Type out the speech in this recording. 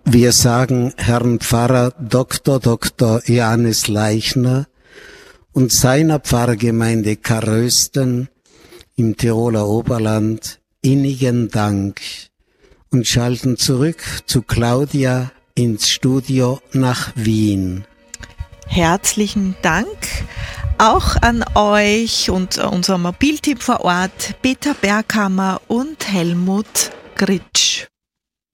Wir sagen Herrn Pfarrer Dr. Johannes Leichner und seiner Pfarrgemeinde Karösten im Tiroler Oberland innigen Dank und schalten zurück zu Claudia ins Studio nach Wien. Herzlichen Dank auch an euch und unser Mobilteam vor Ort, Peter Berghammer und Helmut Gritsch.